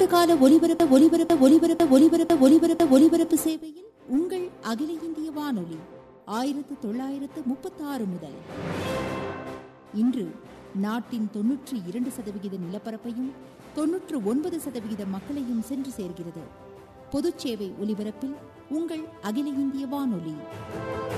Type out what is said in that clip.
கால ஒலிபரப்பு சேவையில் உங்கள் அகில இந்திய வானொலி 1936 முதல் இன்று நாட்டின் 92% நிலப்பரப்பையும் 99% மக்களையும் சென்று சேர்கிறது. பொதுச் சேவை ஒலிபரப்பில் உங்கள் அகில இந்திய வானொலி.